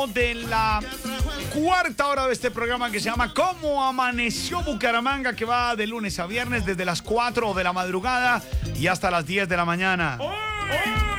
De la cuarta hora de este programa que se llama ¿Cómo amaneció Bucaramanga? Que va de lunes a viernes desde las 4 de la madrugada y hasta las 10 de la mañana.